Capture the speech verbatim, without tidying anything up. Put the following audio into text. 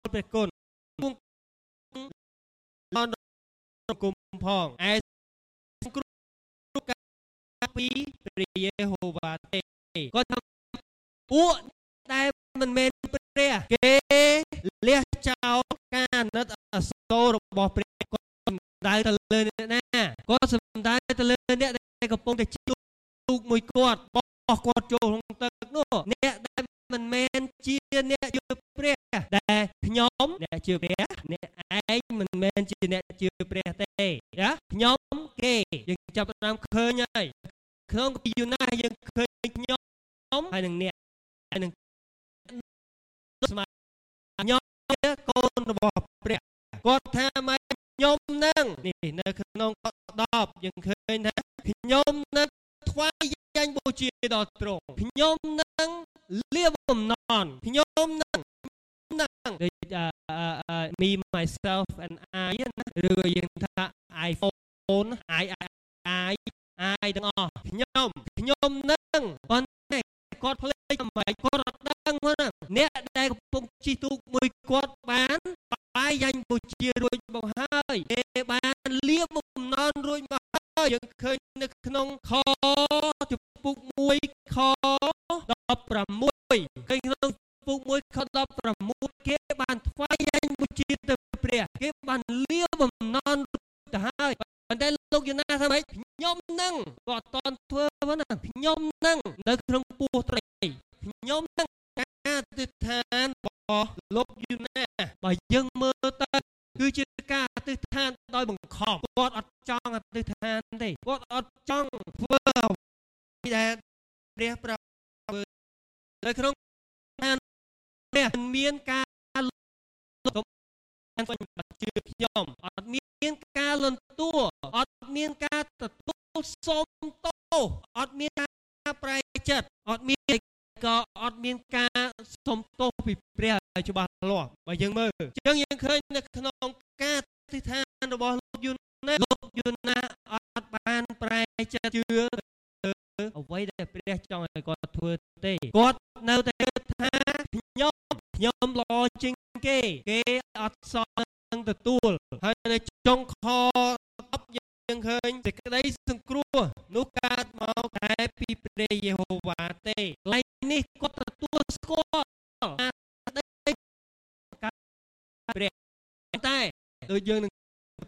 ព្រះគុណគង់អនគុំផងឯគ្រូកាពីព្រះយេហូវ៉ាទេគាត់ថាពួកដែលមិនមែនព្រះគេលះចោលការណិតអសូររបស់ព្រះគាត់សំដៅទៅលើអ្នកណាគាត់សំដៅទៅលើអ្នកដែលកំពុងតែជិះទូកមួយគាត់បោះគាត់ចូលក្នុងទឹកនោះអ្នកដែលមិនមែនជាអ្នកជឿព្រះដែលខ្ញុំអ្នកជឿព្រះអ្នកឯងមិនមែនជាអ្នកជឿព្រះទេណាខ្ញុំគេយើងចាប់ផ្ដើមឃើញហើយក្នុងគម្ពីរយូណាយើងឃើញខ្ញុំហើយនឹងអ្នកហើយនឹងស្មាខ្ញុំជាកូនរបស់ព្រះគាត់ថាម៉េចខ្ញុំនឹងនេះនៅក្នុងខដប់យើងឃើញថាខ្ញុំនឹងថ្វាយយ៉ាញ់បូជាដល់ទ្រង់ខ្ញុំនឹងលាបំណន់ខ្ញុំនឹងនឹងដូច me myself and I ណាឬក៏យើងថា iPhone I I I ទាំងអស់ខ្ញុំខ្ញុំនឹងប៉ុន្តែគាត់ភ្លេចសម្រាប់គាត់អត់ដឹងហ្នឹងអ្នកដែលកំពុងជិះទូកមួយគាត់បានបាយយ៉ាញ់បូជារួចមកហើយគេបានលាបំណន់រួចមកហើយយើងឃើញនៅក្នុងខជំពូកមួយខដប់ប្រាំមួយឃើញក្នុងជំពូកមួយខដប់ប្រាំមួយគេបានថ្វាយយ៉ាញ់បូជាទៅព្រះគេបានលាបំណន់ទៅហើយប៉ុន្តែលោកយូណាថាម៉េចខ្ញុំនឹងក៏អត់តន់ធ្វើប៉ុណ្ណាខ្ញុំនឹងនៅក្នុងពោះត្រីខ្ញុំនឹងការអធិដ្ឋានរបស់លោកយូណាបើយើងមើលទៅគឺជាការអធិដ្ឋានដោយបង្ខំគាត់អត់ចង់អធិដ្ឋានទេគាត់អត់ចង់ធ្វើអ្វីដែលព្រះប្រាប់នៅក្នុងឋានព្រះមានការខ្ញុំជឿខ្ញុំអត់មានការលន់តួអត់មានការទទួលសូមទោសអត់មានការប្រែចិត្តអត់មានក៏អត់មានការសុំទោសពីព្រះឲ្យច្បាស់លាស់បើយើងមើលអញ្ចឹងយើងឃើញនៅក្នុងការអធិដ្ឋានរបស់លោកយូណាលោកយូណាអត់បានប្រែចិត្តជឿអ្វីដែលព្រះចង់ឲ្យគាត់ធ្វើទេគាត់នៅតែថាខ្ញុំខ្ញុំល្អជាងគេគេអត់សល់នឹងទទួលហើយនៅចុងខយើងឃើញសេចក្តីសង្គ្រោះនោះកើតមកតែពីព្រះយេហូវ៉ាទេកន្លែងនេះគាត់ទទួលស្គាល់ការស្ដីការព្រះតែដូចយើងនឹង